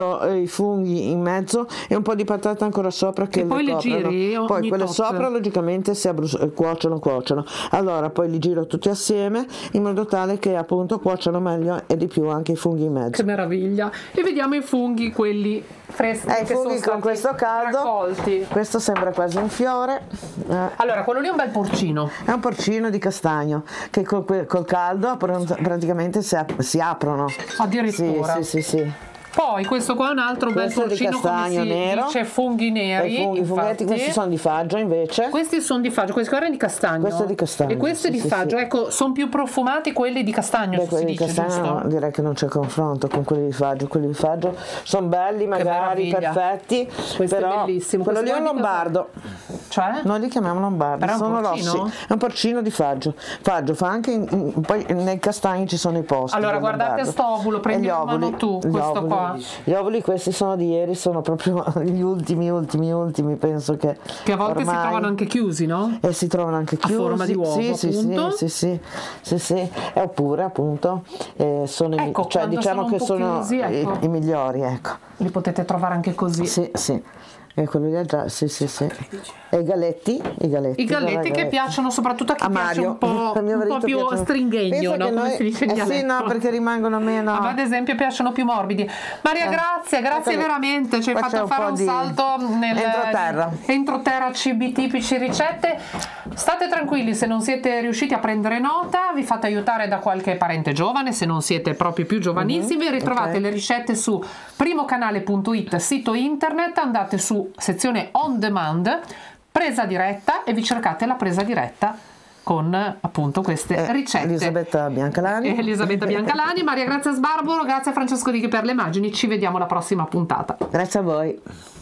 i funghi in mezzo e un po' di patata ancora sopra che poi le le giri coprono. Poi quelle tot. sopra logicamente si cuociono, allora poi li giro tutti assieme in modo tale che appunto cuociano meglio e di più anche i funghi in mezzo. Che meraviglia. E vediamo i funghi, quelli freschi, I funghi con questo caldo raccolti. Questo sembra quasi un fiore. Allora, quello lì è un bel porcino. È un porcino di castagno che col caldo praticamente si aprono. Addirittura. Sì. Poi questo qua è un altro Questo bel porcino, di castagno come si nero. dice, funghi neri. Funghetti, questi sono di faggio invece. Questi sono di faggio, questo qua è di castagno. Questo è di castagno. E questo è di faggio. Sì. Ecco, sono più profumati quelli di castagno. Beh, quelli si di dice, castagno giusto? direi che non c'è confronto con quelli di faggio. Quelli di faggio sono belli, magari perfetti. Questo però è bellissimo. Quello Questo lì è un lombardo. Cioè? Noi li chiamiamo lombardi, Però è un sono porcino? rossi. È un porcino di faggio. Faggio fa anche poi nei castagni ci sono i posti. Allora, guardate st'ovulo, prendi in mano tu, questo qua. Gli ovuli questi sono di ieri, sono proprio gli ultimi, penso che a volte ormai... si trovano anche chiusi, no? E si trovano anche chiusi. A forma di uovo, appunto. Sì. Oppure appunto sono ecco, cioè diciamo che sono chiusi, ecco. i migliori, ecco. Li potete trovare anche così. Sì. E quello lì è già, sì. E i galetti che piacciono soprattto a chi piace Mario, un po' più stringhegno, no? Come si dice in dialetto. Sì, no, perché rimangono meno. Ad esempio piacciono più morbidi. Maria, grazie veramente, ci hai fatto fare un salto entroterra, cibi tipici, ricette. State tranquilli, se non siete riusciti a prendere nota, vi fate aiutare da qualche parente giovane, se non siete proprio più giovanissimi, ritrovate le ricette su primocanale.it, sito internet, andate su sezione on demand, presa diretta e vi cercate la presa diretta con appunto queste ricette. Elisabetta Biancalani. Maria Grazia Sbarbaro, grazie a Francesco Righi per le immagini, ci vediamo alla prossima puntata. Grazie a voi.